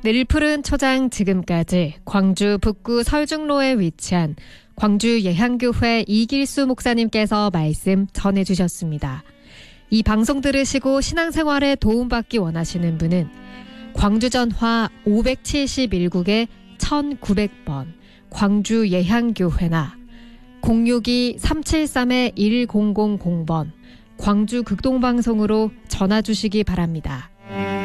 늘 푸른 초장 지금까지 광주 북구 설중로에 위치한 광주 예향교회 이길수 목사님께서 말씀 전해주셨습니다. 이 방송 들으시고 신앙생활에 도움받기 원하시는 분은 광주전화 571국에 1900번 광주 예향교회나 062-373-1000번 광주 극동방송으로 전화 주시기 바랍니다.